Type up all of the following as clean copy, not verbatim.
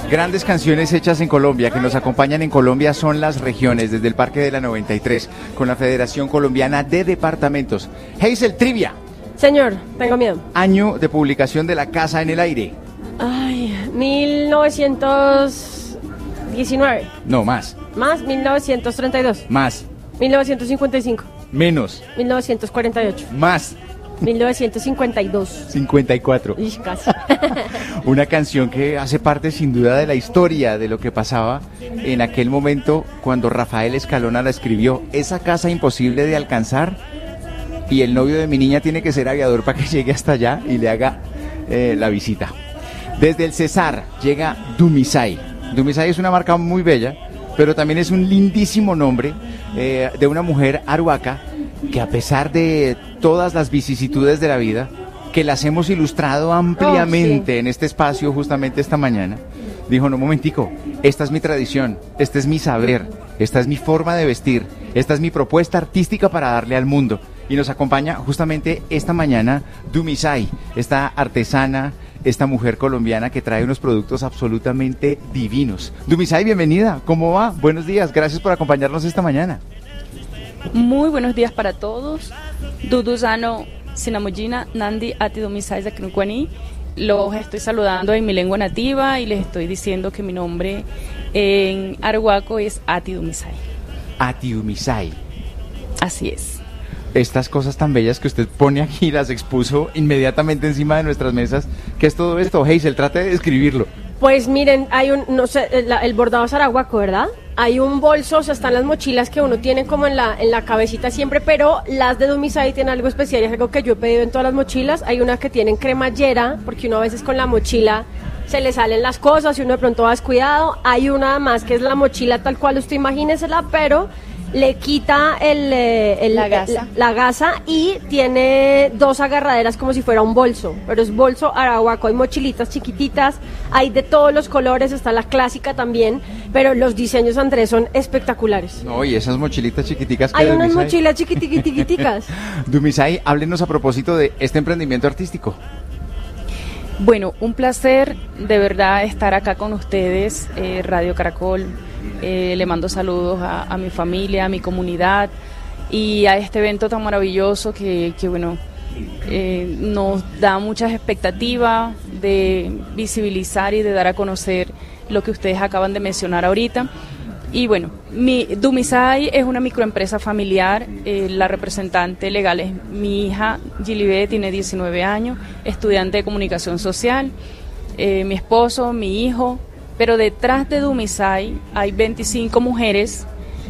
Grandes canciones hechas en Colombia, que nos acompañan en Colombia, son las regiones, desde el Parque de la 93, con la Federación Colombiana de Departamentos. Hazel, trivia. Señor, tengo miedo. Año de publicación de La Casa en el Aire. Ay, 1919. No, más. Más, 1932. Más. 1955. Menos. 1948. Más. 1952. 54. Ish, casi. Una canción que hace parte sin duda de la historia de lo que pasaba en aquel momento cuando Rafael Escalona la escribió. Esa casa imposible de alcanzar y el novio de mi niña tiene que ser aviador para que llegue hasta allá y le haga la visita. Desde el Cesar llega Dumisay. Dumisay es una marca muy bella, pero también es un lindísimo nombre de una mujer arhuaca que, a pesar de todas las vicisitudes de la vida, que las hemos ilustrado ampliamente en este espacio justamente esta mañana, dijo: no, momentico, esta es mi tradición, este es mi saber, esta es mi forma de vestir, esta es mi propuesta artística para darle al mundo. Y nos acompaña justamente esta mañana Dumisay, esta artesana, esta mujer colombiana que trae unos productos absolutamente divinos. Dumisay, bienvenida, ¿cómo va? Buenos días, gracias por acompañarnos esta mañana. Muy buenos días para todos. Duduzano Sinamujina Nandi Ati Dumisay Zaknukwani. Los estoy saludando en mi lengua nativa y les estoy diciendo que mi nombre en arhuaco es Ati Dumisay. Ati Dumisay. Así es. Estas cosas tan bellas que usted pone aquí, las expuso inmediatamente encima de nuestras mesas. ¿Qué es todo esto? Hazel, trate de describirlo. Pues miren, hay no sé, el bordado es arhuaco, ¿verdad? Hay un bolso, o sea, están las mochilas que uno tiene como en la cabecita siempre, pero las de Dumisay tienen algo especial, es algo que yo he pedido en todas las mochilas. Hay una que tienen cremallera, porque uno a veces con la mochila se le salen las cosas y uno de pronto va descuidado. Hay una más que es la mochila tal cual usted imagínesela, pero le quita la gasa y tiene dos agarraderas como si fuera un bolso, pero es bolso arhuaco. Hay mochilitas chiquititas, hay de todos los colores, está la clásica también, pero los diseños, Andrés, son espectaculares. No, y esas mochilitas chiquiticas que hay unas Dumisay... mochilas chiquitiquiticas. Dumisay, háblenos a propósito de este emprendimiento artístico. Bueno, un placer de verdad estar acá con ustedes, Radio Caracol. Le mando saludos a mi familia, a mi comunidad y a este evento tan maravilloso que bueno, nos da muchas expectativas de visibilizar y de dar a conocer lo que ustedes acaban de mencionar ahorita. Y bueno, Dumisay es una microempresa familiar, la representante legal es mi hija Gilibé, tiene 19 años, estudiante de comunicación social, mi esposo, mi hijo. Pero detrás de Dumisay hay 25 mujeres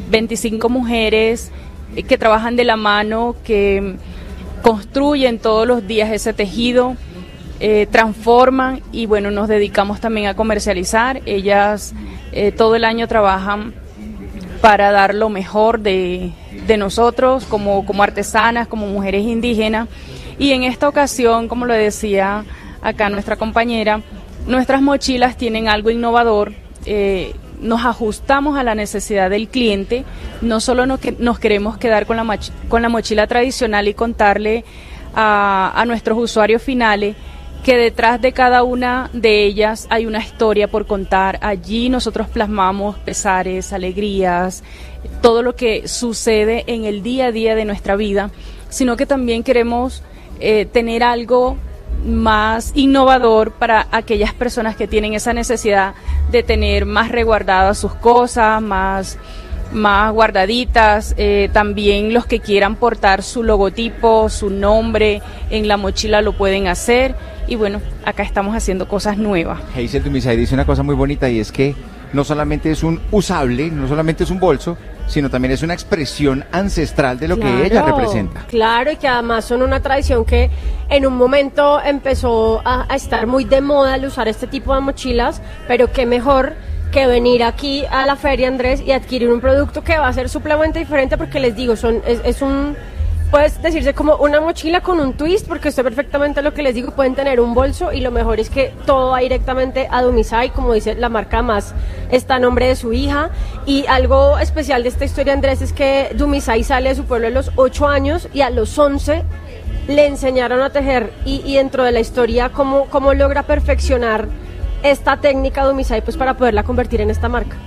que trabajan de la mano, que construyen todos los días ese tejido, transforman y bueno, nos dedicamos también a comercializar. Ellas todo el año trabajan para dar lo mejor de nosotros como artesanas, como mujeres indígenas. Y en esta ocasión, como lo decía acá nuestra compañera, nuestras mochilas tienen algo innovador, nos ajustamos a la necesidad del cliente, no solo nos queremos quedar con la mochila tradicional y contarle a nuestros usuarios finales que detrás de cada una de ellas hay una historia por contar. Allí nosotros plasmamos pesares, alegrías, todo lo que sucede en el día a día de nuestra vida, sino que también queremos tener algo más innovador para aquellas personas que tienen esa necesidad de tener más resguardadas sus cosas, más guardaditas, también los que quieran portar su logotipo, su nombre en la mochila lo pueden hacer y bueno, acá estamos haciendo cosas nuevas. Hazel Dumisay dice una cosa muy bonita y es que no solamente es un usable, no solamente es un bolso, sino también es una expresión ancestral de lo que ella representa. Claro, y que además son una tradición que en un momento empezó a estar muy de moda el usar este tipo de mochilas, pero qué mejor que venir aquí a la feria, Andrés, y adquirir un producto que va a ser supremamente diferente, porque les digo, puedes decirse como una mochila con un twist, porque usted perfectamente lo que les digo, pueden tener un bolso y lo mejor es que todo va directamente a Dumisay, como dice la marca, más está a nombre de su hija. Y algo especial de esta historia, Andrés, es que Dumisay sale de su pueblo a los 8 años y a los 11 le enseñaron a tejer y dentro de la historia cómo logra perfeccionar esta técnica Dumisai pues para poderla convertir en esta marca?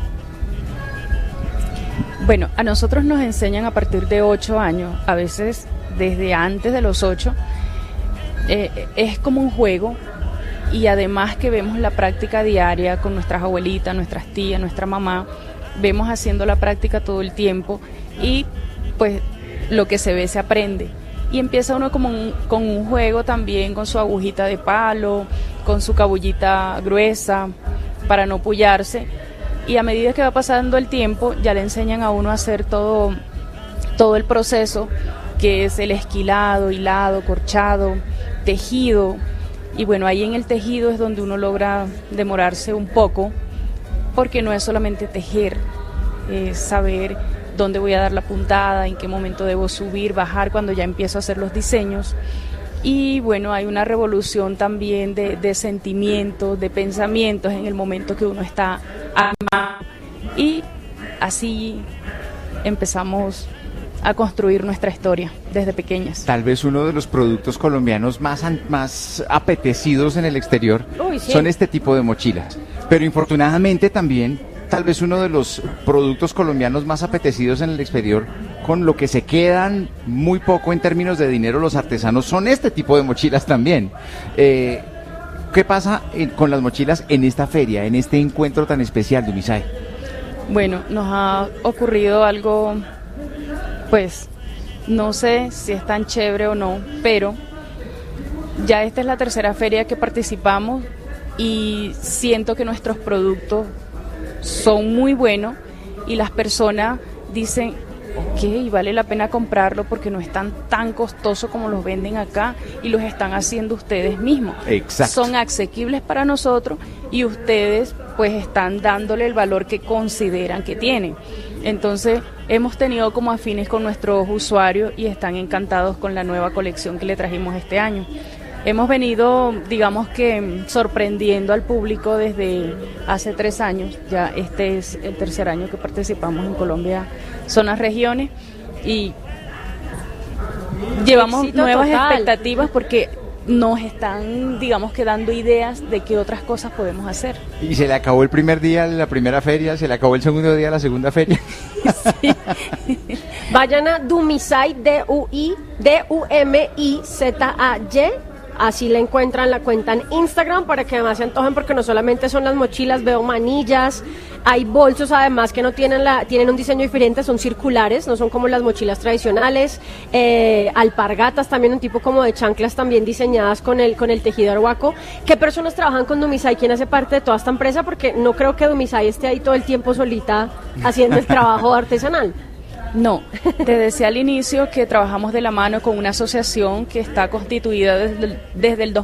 Bueno, a nosotros nos enseñan a partir de 8 años, a veces desde antes de los 8. Es como un juego, y además que vemos la práctica diaria con nuestras abuelitas, nuestras tías, nuestra mamá, vemos haciendo la práctica todo el tiempo, y pues lo que se ve se aprende. Y empieza uno como con un juego también, con su agujita de palo, con su cabullita gruesa, para no pullarse. Y a medida que va pasando el tiempo, ya le enseñan a uno a hacer todo el proceso, que es el esquilado, hilado, corchado, tejido. Y bueno, ahí en el tejido es donde uno logra demorarse un poco, porque no es solamente tejer, es saber dónde voy a dar la puntada, en qué momento debo subir, bajar, cuando ya empiezo a hacer los diseños. Y bueno, hay una revolución también de sentimientos, de pensamientos en el momento que uno está armado. Y así empezamos a construir nuestra historia desde pequeñas. Tal vez uno de los productos colombianos más apetecidos en el exterior son este tipo de mochilas. Pero infortunadamente también, tal vez uno de los productos colombianos más apetecidos en el exterior, con lo que se quedan muy poco en términos de dinero los artesanos, son este tipo de mochilas también. ¿Qué pasa con las mochilas en esta feria, en este encuentro tan especial, Dumisai? Bueno, nos ha ocurrido algo, pues, no sé si es tan chévere o no, pero ya esta es la tercera feria que participamos y siento que nuestros productos son muy buenos y las personas dicen, ok, vale la pena comprarlo porque no es tan costoso como los venden acá y los están haciendo ustedes mismos. Exacto. Son asequibles para nosotros y ustedes pues están dándole el valor que consideran que tienen. Entonces hemos tenido como afines con nuestros usuarios y están encantados con la nueva colección que le trajimos este año. Hemos venido, digamos que, sorprendiendo al público desde hace 3 años. Ya este es el tercer año que participamos en Colombia Zonas Regiones y llevamos Éxito nuevas total. expectativas porque nos están, digamos que, dando ideas de qué otras cosas podemos hacer. Y se le acabó el primer día la primera feria, se le acabó el segundo día la segunda feria. Sí. Vayan a Dumisai, Dumizay, así la encuentran, la cuenta en Instagram para que además se antojen, porque no solamente son las mochilas, veo manillas, hay bolsos además que no tienen tienen un diseño diferente, son circulares, no son como las mochilas tradicionales, alpargatas también, un tipo como de chanclas también diseñadas con el tejido arhuaco. ¿Qué personas trabajan con Dumisai? ¿Quién hace parte de toda esta empresa? Porque no creo que Dumisai esté ahí todo el tiempo solita haciendo el trabajo artesanal. No, te decía al inicio que trabajamos de la mano con una asociación que está constituida desde el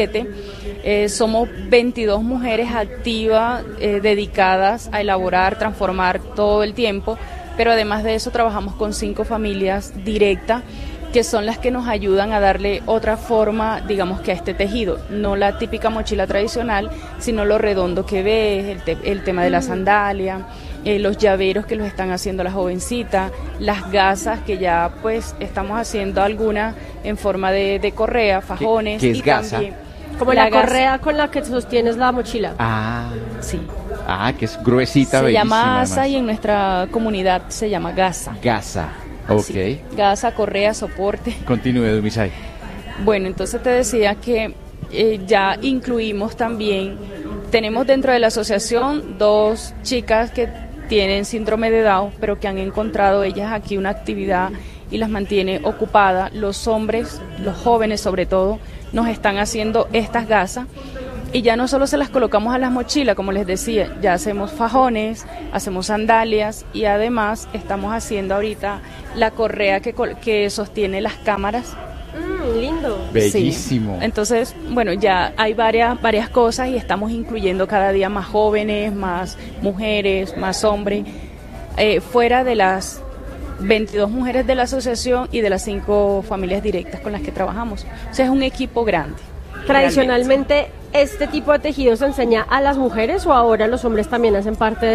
2007. Somos 22 mujeres activas, dedicadas a elaborar, transformar todo el tiempo, pero además de eso trabajamos con 5 familias directas, que son las que nos ayudan a darle otra forma, digamos que a este tejido, no la típica mochila tradicional, sino lo redondo que ves, el tema de la sandalia, los llaveros que los están haciendo las jovencitas, las gasas que ya pues estamos haciendo algunas en forma de correa, fajones. ¿Qué es y gasa? también Como la correa con la que sostienes la mochila. Sí. Que es gruesita, Se bellísima. llama asa además. y en nuestra comunidad se llama gasa. Gasa, ok. Sí. Gasa, correa, soporte. Continúe, Dumisai. Bueno, entonces te decía que ya incluimos también, tenemos dentro de la asociación 2 chicas que tienen síndrome de Down, pero que han encontrado ellas aquí una actividad y las mantiene ocupadas. Los hombres, los jóvenes sobre todo, nos están haciendo estas gasas y ya no solo se las colocamos a las mochilas, como les decía, ya hacemos fajones, hacemos sandalias y además estamos haciendo ahorita la correa que sostiene las cámaras. Lindo. Bellísimo. Sí. Entonces, bueno, ya hay varias cosas y estamos incluyendo cada día más jóvenes, más mujeres, más hombres, fuera de las 22 mujeres de la asociación y de las 5 familias directas con las que trabajamos. O sea, es un equipo grande. Tradicionalmente, ¿este tipo de tejido se enseña a las mujeres o ahora los hombres también hacen parte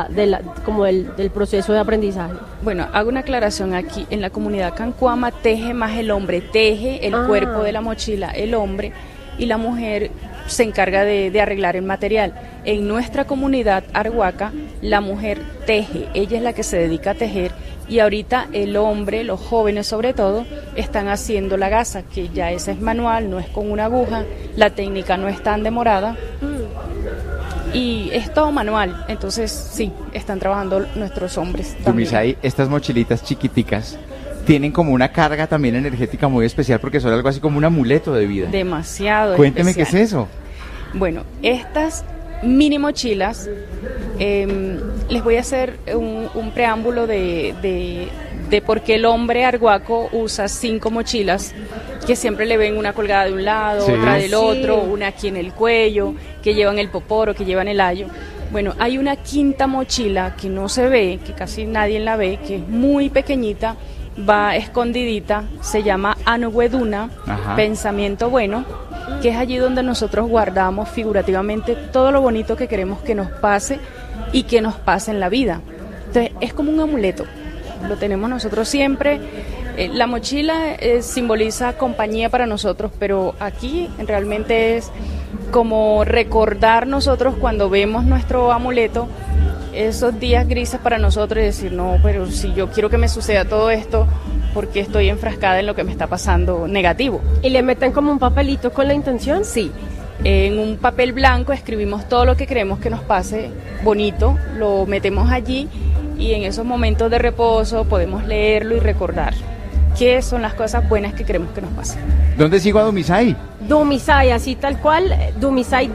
del proceso de aprendizaje? Bueno, hago una aclaración aquí. En la comunidad cancuama teje más el hombre, teje el cuerpo de la mochila el hombre y la mujer se encarga de arreglar el material. En nuestra comunidad arhuaca, la mujer teje, ella es la que se dedica a tejer, y ahorita el hombre, los jóvenes sobre todo, están haciendo la gasa, que ya esa es manual, no es con una aguja, la técnica no es tan demorada, y es todo manual. Entonces sí, están trabajando nuestros hombres también. Dumisay, estas mochilitas chiquiticas tienen como una carga también energética muy especial, porque son algo así como un amuleto de vida. Demasiado Cuénteme especial. qué es eso. Bueno, estas mini mochilas, les voy a hacer un preámbulo de por qué el hombre arhuaco usa 5 mochilas, que siempre le ven una colgada de un lado, Sí. otra del Sí. otro, una aquí en el cuello, que llevan el poporo, que llevan el ayo. Bueno, hay una quinta mochila que no se ve, que casi nadie la ve, que es muy pequeñita, va escondidita, se llama Anuweduna, Ajá. pensamiento bueno, que es allí donde nosotros guardamos figurativamente todo lo bonito que queremos que nos pase y que nos pase en la vida. Entonces, es como un amuleto, lo tenemos nosotros siempre. La mochila simboliza compañía para nosotros, pero aquí realmente es como recordar nosotros cuando vemos nuestro amuleto, esos días grises para nosotros, y decir, no, pero si yo quiero que me suceda todo esto, porque estoy enfrascada en lo que me está pasando negativo. ¿Y le meten como un papelito con la intención? Sí, en un papel blanco escribimos todo lo que queremos que nos pase bonito, lo metemos allí, y en esos momentos de reposo podemos leerlo y recordar qué son las cosas buenas que queremos que nos pasen. ¿Dónde sigo a Dumisay? Dumisay, así tal cual, Dumisay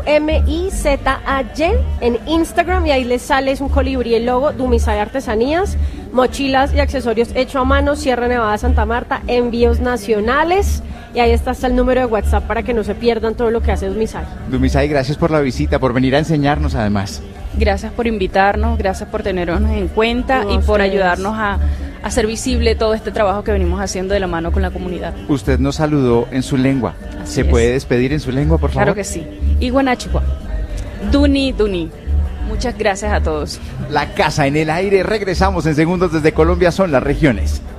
Dumizay en Instagram, y ahí les sale, es un colibrí el logo, Dumisay Artesanías, mochilas y accesorios hecho a mano, Sierra Nevada, Santa Marta, envíos nacionales, y ahí está hasta el número de WhatsApp para que no se pierdan todo lo que hace Dumisay. Dumisay, gracias por la visita, por venir a enseñarnos además. Gracias por invitarnos, gracias por tenernos en cuenta No, y por ustedes. ayudarnos a hacer visible todo este trabajo que venimos haciendo de la mano con la comunidad. Usted nos saludó en su lengua. Así ¿Se es. puede despedir en su lengua, por favor? Claro que sí. Iguanachua. Duni, Duni. Muchas gracias a todos. La casa en el aire. Regresamos en segundos desde Colombia. Son las regiones.